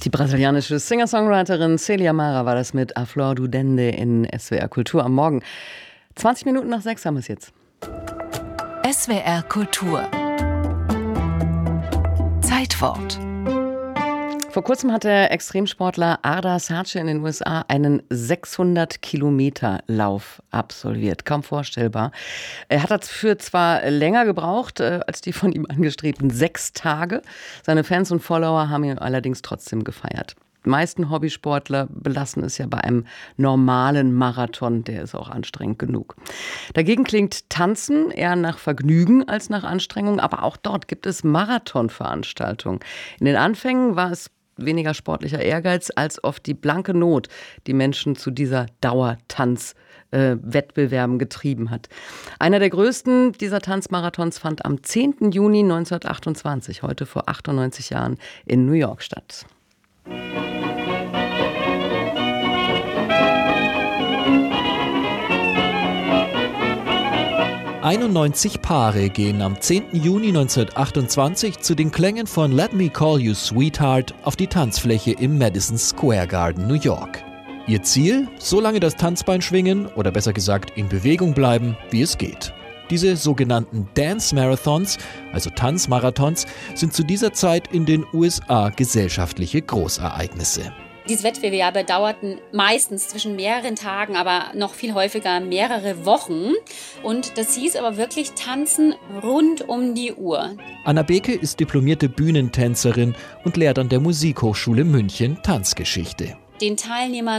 Die brasilianische Singer-Songwriterin Célia Mara war das mit A Flor do Dente in SWR Kultur am Morgen. 20 Minuten nach 6 haben wir es jetzt. SWR Kultur. Zeitwort. Vor kurzem hat der Extremsportler Ardar Sace in den USA einen 600-Kilometer-Lauf absolviert. Kaum vorstellbar. Er hat dafür zwar länger gebraucht als die von ihm angestrebten 6 Tage. Seine Fans und Follower haben ihn allerdings trotzdem gefeiert. Die meisten Hobbysportler belassen es ja bei einem normalen Marathon, der ist auch anstrengend genug. Dagegen klingt Tanzen eher nach Vergnügen als nach Anstrengung, aber auch dort gibt es Marathonveranstaltungen. In den Anfängen war es weniger sportlicher Ehrgeiz als oft die blanke Not, die Menschen zu dieser Dauertanzwettbewerben getrieben hat. Einer der größten dieser Tanzmarathons fand am 10. Juni 1928, heute vor 98 Jahren, in New York statt. 91 Paare gehen am 10. Juni 1928 zu den Klängen von Let Me Call You Sweetheart auf die Tanzfläche im Madison Square Garden, New York. Ihr Ziel? So lange das Tanzbein schwingen oder besser gesagt in Bewegung bleiben, wie es geht. Diese sogenannten Dance Marathons, also Tanzmarathons, sind zu dieser Zeit in den USA gesellschaftliche Großereignisse. Diese Wettbewerbe dauerten meistens zwischen mehreren Tagen, aber noch viel häufiger mehrere Wochen. Und das hieß aber wirklich Tanzen rund um die Uhr. Anna Beke ist diplomierte Bühnentänzerin und lehrt an der Musikhochschule München Tanzgeschichte. Den Teilnehmern